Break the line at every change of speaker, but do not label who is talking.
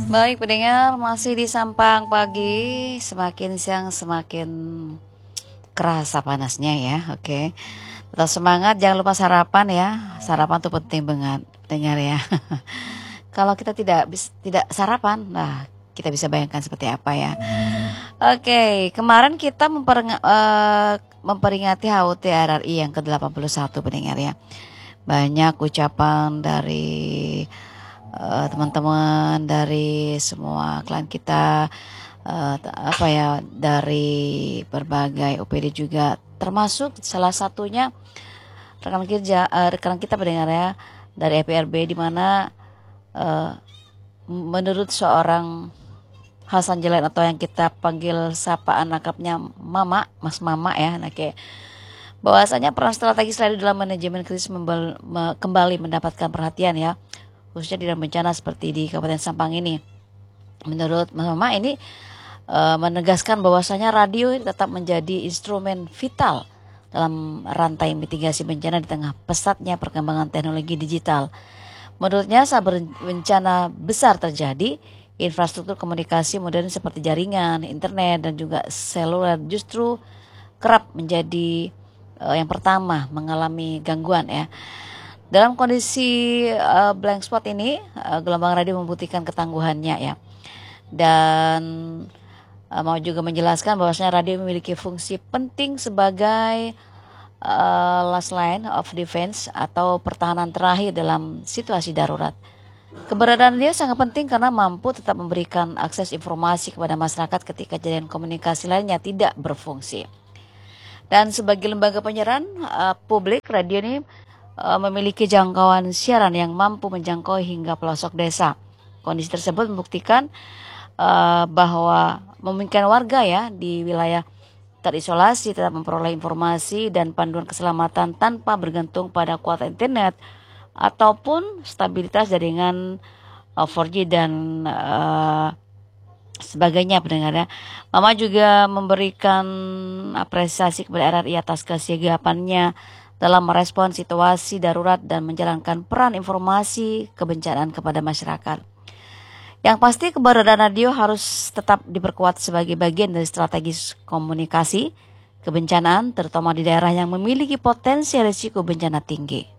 Baik pendengar, masih di Sampang Pagi. Semakin siang semakin kerasa panasnya ya. Oke, tetap semangat, jangan lupa sarapan ya. Sarapan tuh penting banget pendengar ya. Kalau kita tidak sarapan, nah kita bisa bayangkan seperti apa ya. Oke, kemarin kita memperingati HUT RRI yang ke-81 pendengar ya. Banyak ucapan dari teman-teman dari semua klien kita, dari berbagai OPD juga, termasuk salah satunya rekan kita pendengar ya dari EPRB, di mana menurut seorang Hasan Jelen atau yang kita panggil sapaan akrabnya Mama, Mas Mama ya, bahwasanya peran strategis selalu dalam manajemen krisis kembali mendapatkan perhatian ya, khususnya di dalam bencana seperti di Kabupaten Sampang ini. Menurut Mas Mama ini menegaskan bahwasanya radio tetap menjadi instrumen vital dalam rantai mitigasi bencana di tengah pesatnya perkembangan teknologi digital. Menurutnya saat bencana besar terjadi, infrastruktur komunikasi modern seperti jaringan, internet, dan juga seluler justru kerap menjadi yang pertama mengalami gangguan ya. Dalam kondisi blank spot ini, gelombang radio membuktikan ketangguhannya ya. Dan mau juga menjelaskan bahwasanya radio memiliki fungsi penting sebagai last line of defense atau pertahanan terakhir dalam situasi darurat. Keberadaan dia sangat penting karena mampu tetap memberikan akses informasi kepada masyarakat ketika jaringan komunikasi lainnya tidak berfungsi. Dan sebagai lembaga penyiaran publik, radio ini memiliki jangkauan siaran yang mampu menjangkau hingga pelosok desa. Kondisi tersebut membuktikan bahwa memungkinkan warga ya di wilayah terisolasi tetap memperoleh informasi dan panduan keselamatan tanpa bergantung pada kuota internet ataupun stabilitas jaringan 4G dan sebagainya pendengarnya. Mama juga memberikan apresiasi kepada RRI atas kesiagapannya dalam merespon situasi darurat dan menjalankan peran informasi kebencanaan kepada masyarakat. Yang pasti keberadaan radio harus tetap diperkuat sebagai bagian dari strategis komunikasi kebencanaan, terutama di daerah yang memiliki potensi risiko bencana tinggi.